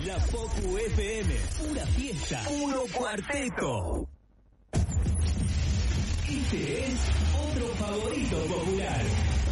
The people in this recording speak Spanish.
La Pocu FM, pura fiesta, puro cuarteto. Este es otro favorito popular.